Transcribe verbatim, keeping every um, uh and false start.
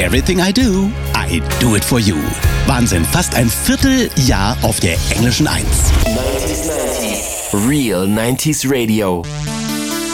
Everything I do, I do it for you. Wahnsinn, fast ein Vierteljahr auf der englischen Eins. neunzig neunzig Real neunziger Radio.